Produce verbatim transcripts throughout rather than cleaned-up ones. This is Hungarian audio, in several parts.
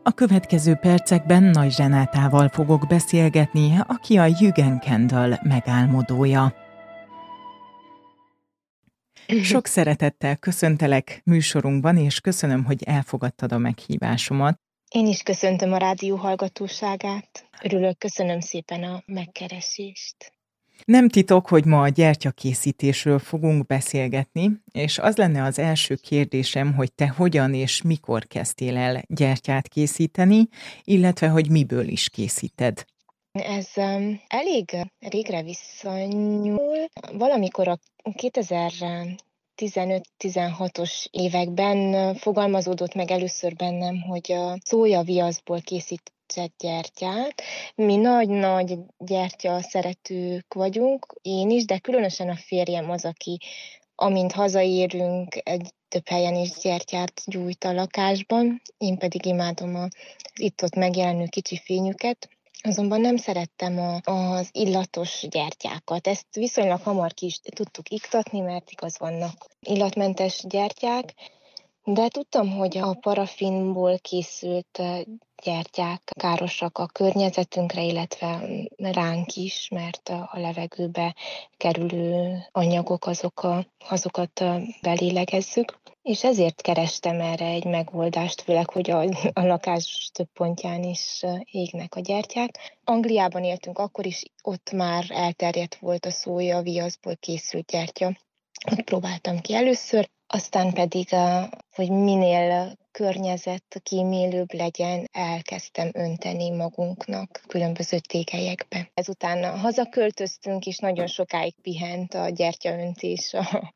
A következő percekben Nagy Renátával fogok beszélgetni, aki a Jürgen Kendall megálmodója. Sok szeretettel köszöntelek műsorunkban, és köszönöm, hogy elfogadtad a meghívásomat. Én is köszöntöm a rádió hallgatóságát. Örülök, köszönöm szépen a megkeresést. Nem titok, hogy ma a gyertyakészítésről fogunk beszélgetni, és az lenne az első kérdésem, hogy te hogyan és mikor kezdtél el gyertyát készíteni, illetve hogy miből is készíted. Ez um, elég régre visszanyúl. Valamikor a kétezer-tizenöt-tizenhatos években fogalmazódott meg először bennem, hogy a szójaviaszból készít gyertyát. Mi nagy-nagy gyertya szeretők vagyunk, én is, de különösen a férjem az, aki amint hazaérünk, egy több helyen is gyertyát gyújt a lakásban, én pedig imádom az itt-ott megjelenő kicsi fényüket. Azonban nem szerettem a, az illatos gyertyákat. Ezt viszonylag hamar ki is tudtuk iktatni, mert igaz vannak illatmentes gyertyák, de tudtam, hogy a parafinból készült gyertyák károsak a környezetünkre, illetve ránk is, mert a levegőbe kerülő anyagok azok a, azokat belélegezzük. És ezért kerestem erre egy megoldást, főleg, hogy a, a lakás több pontján is égnek a gyertyák. Angliában éltünk akkor is, ott már elterjedt volt a szójaviaszból készült gyertya. Ott próbáltam ki először, aztán pedig, hogy minél környezetkímélőbb legyen, elkezdtem önteni magunknak különböző tégelyekbe. Ezután hazaköltöztünk, és nagyon sokáig pihent a gyertyaöntés a,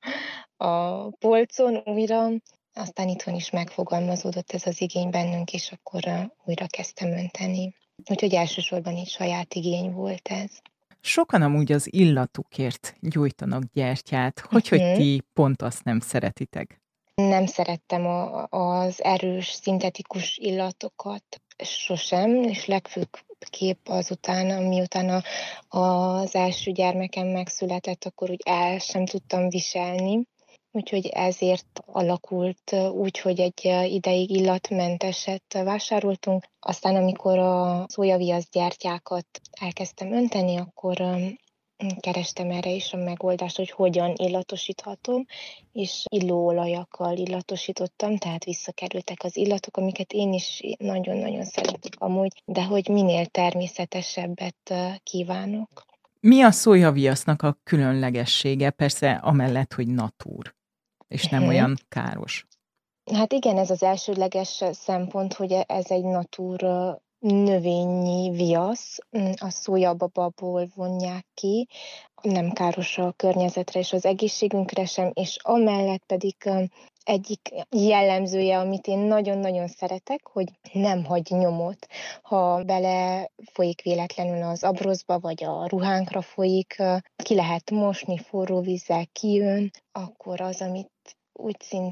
a polcon újra. Aztán itthon is megfogalmazódott ez az igény bennünk, és akkor újra kezdtem önteni. Úgyhogy elsősorban így saját igény volt ez. Sokan amúgy az illatukért gyújtanak gyertyát. Hogy, uh-huh. hogy ti pont azt nem szeretitek? Nem szerettem a, az erős, szintetikus illatokat sosem, és legfőbb kép azután, miután a, az első gyermekem megszületett, akkor úgy el sem tudtam viselni. Úgyhogy ezért alakult úgy, hogy egy ideig illatmenteset vásároltunk. Aztán, amikor a szójaviasz gyertyákat elkezdtem önteni, akkor kerestem erre is a megoldást, hogy hogyan illatosíthatom, és illóolajakkal illatosítottam, tehát visszakerültek az illatok, amiket én is nagyon-nagyon szeretek amúgy, de hogy minél természetesebbet kívánok. Mi a szójaviasznak a különlegessége? Persze amellett, hogy natúr, és nem uh-huh. olyan káros. Hát igen, ez az elsődleges szempont, hogy ez egy natúr növényi viasz, a szójababból vonják ki, nem káros a környezetre és az egészségünkre sem, és amellett pedig egyik jellemzője, amit én nagyon-nagyon szeretek, hogy nem hagy nyomot. Ha bele folyik véletlenül az abroszba, vagy a ruhánkra folyik, ki lehet mosni, forró vízzel kijön, akkor az, amit úgy szint